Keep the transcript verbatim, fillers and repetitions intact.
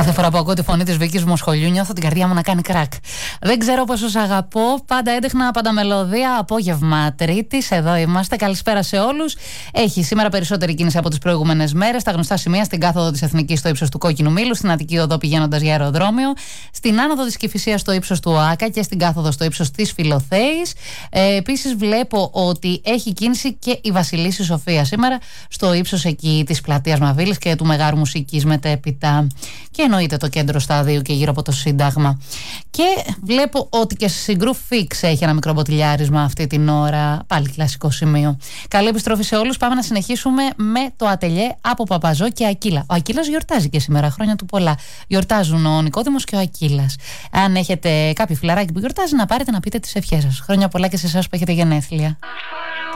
Κάθε φορά που ακούω τη φωνή της Βίκης Μοσχολιού, νιώθω την καρδιά μου να κάνει κρακ. Δεν ξέρω πόσο σας αγαπώ. Πάντα έντεχνα, πάντα μελωδία. Απόγευμα Τρίτης, εδώ είμαστε. Καλησπέρα σε όλους. Έχει σήμερα περισσότερη κίνηση από τις προηγούμενες μέρες. Τα γνωστά σημεία στην κάθοδο της Εθνικής στο ύψος του Κόκκινου Μήλου, στην Αττική Οδό πηγαίνοντας για αεροδρόμιο, στην άνοδο της Κηφισίας στο ύψος του ΟΑΚΑ και στην κάθοδο στο ύψος της Φιλοθέης. Ε, επίσης, βλέπω ότι έχει κίνηση και η Βασιλίσση Σοφία σήμερα στο ύψος εκεί της πλατείας Μαβίλης και του Μεγάρου Μουσικής μετέπειτα. Και εννοείται το κέντρο σταδίου και γύρω από το Σύνταγμα. Και βλέπω ότι και σε Συγκρού Φίξ έχει ένα μικρό μποτιλιάρισμα αυτή την ώρα. Πάλι κλασικό σημείο. Καλή επιστροφή σε όλους. Πάμε να συνεχίσουμε με το ατελιέ από Παπαζό και Ακύλα. Ο Ακύλας γιορτάζει και σήμερα. Χρόνια του πολλά. Γιορτάζουν ο Νικόδημος και ο Ακύλας. Αν έχετε κάποιο φιλαράκι που γιορτάζει, να πάρετε να πείτε τις ευχές σας. Χρόνια πολλά και σε εσάς που έχετε γενέθλια.